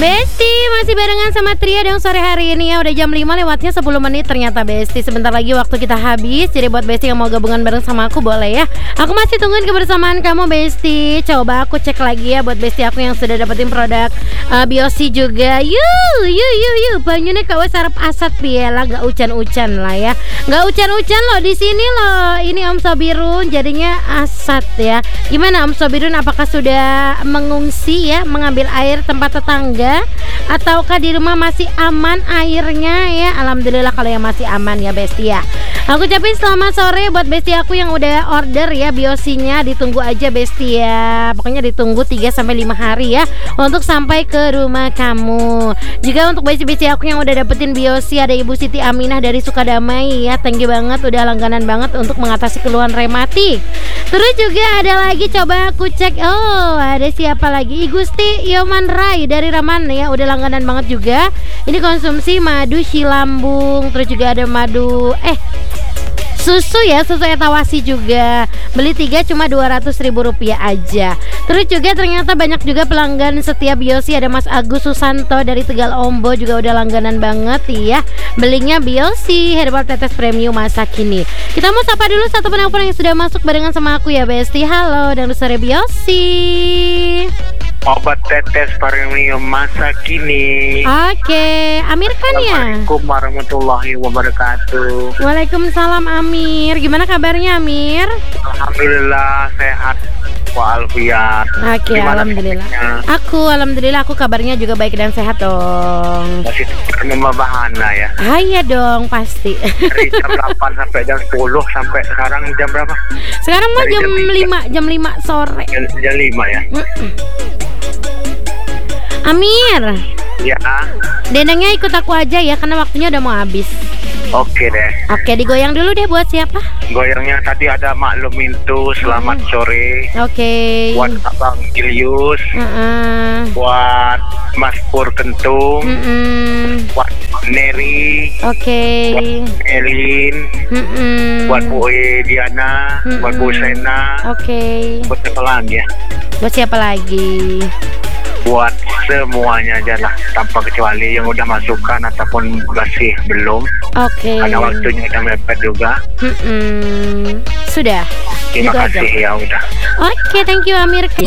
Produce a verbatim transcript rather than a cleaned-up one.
Besti, masih barengan sama Tria dong sore hari ini ya. Udah jam lima lewatnya sepuluh menit ternyata Besti. Sebentar lagi waktu kita habis. Jadi buat Besti yang mau gabungan bareng sama aku boleh ya. Aku masih tungguin kebersamaan kamu Besti. Coba aku cek lagi ya buat Besti aku yang sudah dapetin produk uh, Biosi juga. Yuh, yuh, yuh, yuh. Banyunya kau sarap asat piela, gak ucan-ucan lah ya. Gak ucan-ucan loh di sini loh. Ini Om Sobirun jadinya asat ya. Gimana Om Sobirun, apakah sudah mengungsi ya, mengambil air tempat tetangga? Ataukah di rumah masih aman airnya ya? Alhamdulillah kalau yang masih aman ya Besti ya. Aku ucapin selamat sore buat Besti aku yang udah order ya Biosinya. Ditunggu aja Besti ya. Pokoknya ditunggu tiga sampai lima hari ya untuk sampai ke rumah kamu. Juga untuk Besti-Besti aku yang udah dapetin Biosi, ada Ibu Siti Aminah dari Sukadamai ya. Thank you banget udah langganan banget untuk mengatasi keluhan rematik. Terus juga ada lagi, coba aku cek. Oh, ada siapa lagi? I Gusti Yoman Rai dari Raman ya, udah langganan banget juga. Ini konsumsi madu silambung. Terus juga ada madu eh susu ya, susu etawasi juga. Beli tiga cuma dua ratus ribu rupiah aja. Terus juga ternyata banyak juga pelanggan setiap Biosi. Ada Mas Agus Susanto dari Tegal Ombo juga udah langganan banget ya. Belinya Biosi herbal tetes premium masa kini. Kita mau sapa dulu satu penelpon yang sudah masuk barengan sama aku ya Besti. Halo, dan sore Biosi. Obat tetes premium masa kini. Oke, Amir kan ya? Assalamualaikum warahmatullahi wabarakatuh. Waalaikumsalam Amir. Gimana kabarnya Amir? Alhamdulillah sehat walafiat. Oke, alhamdulillah. Sehatnya? Aku alhamdulillah aku kabarnya juga baik dan sehat dong. Masih terima bahana ya. Ah, iya dong pasti. Dari jam delapan sampai jam sepuluh, sampai sekarang jam berapa? Sekarang mah Dari jam jam lima, jam lima sore. Jam, jam lima ya. Mm-mm. Amir, Ya. dendengnya ikut aku aja ya karena waktunya udah mau habis. Oke deh. Oke, digoyang dulu deh buat siapa? Goyangnya tadi ada Maklum Mintu, selamat sore. Oke. Buat Abang Julius, Uh-uh. buat Mas Pur Kentung, Mm-mm. buat Neri, Oke. buat Elin, Mm-mm. buat Bu E Diana, Mm-mm. buat Bu Sena, Oke. buat siapa lagi ya? Buat siapa lagi? Buat semuanya aja lah, tanpa kecuali yang udah masukkan ataupun masih belum. Oke. Karena waktunya udah mepet juga. Mm-mm. Sudah. Terima Gitu aja. kasih ya udah. Oke, thank you Amir.